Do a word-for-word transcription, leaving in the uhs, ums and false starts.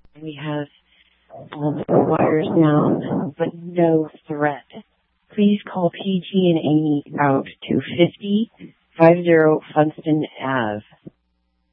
We have um, wires down, but no thread. Please call P G and E out to fifty fifty Funston Avenue.